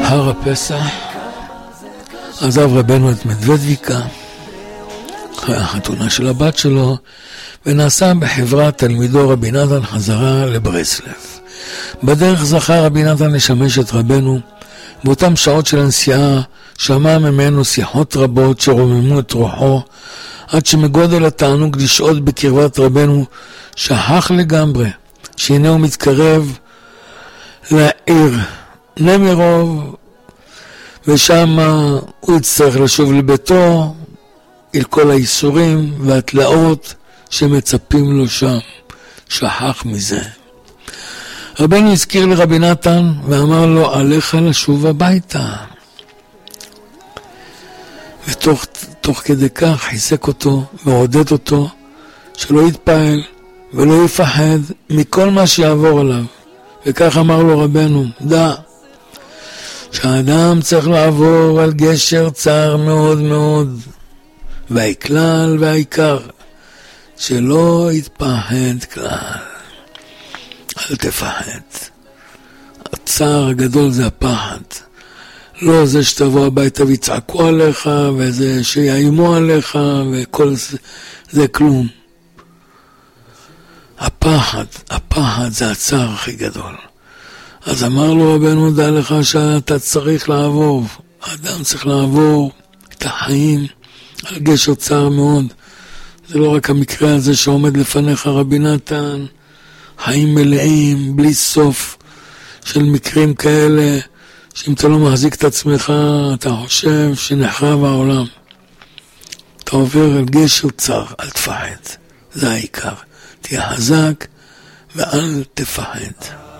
בהר הפסח עזב רבנו את מדוודיקה אחרי החתונה של הבת שלו, ונסע בחברת תלמידו רבי נתן חזרה לברסלב. בדרך זכה רבי נתן לשמש את רבנו. באותם שעות של הנסיעה שמע ממנו שיחות רבות שרוממו את רוחו, עד שמגודל התענוג לשהות בקרבת רבנו שכח לגמרי שהנה הוא מתקרב לעיר נמירוב, ושם הוא יצטרך לשוב לביתו אל כל האיסורים והתלאות שמצפים לו שם. שכח מזה. רבנו הזכיר לרבי נתן ואמר לו, עליך לשוב הביתה. ותוך כדי כך חיזק אותו ועודד אותו שלא יתפעל ולא יפחד מכל מה שיעבור עליו. וכך אמר לו רבנו, דע שהאדם צריך לעבור על גשר צר מאוד מאוד, והכלל והעיקר שלא יתפחד כלל. אל תפחד. הצער הגדול זה הפחד. לא זה שתבוא הביתה ויצעקו עליך, וזה שיאיימו עליך, וכל זה כלום. הפחד זה הצער הכי גדול. אז אמר לו רבנו, דע לך שאתה צריך לעבור. האדם צריך לעבור את החיים על גשר צר מאוד. זה לא רק המקרה הזה שעומד לפניך רבי נתן, חיים מלאים, בלי סוף של מקרים כאלה, שאם אתה לא מחזיק את עצמך, אתה חושב שנחרב העולם. אתה עובר על גשר צר, אל תפחד. זה העיקר. תהיה חזק ואל תפחד.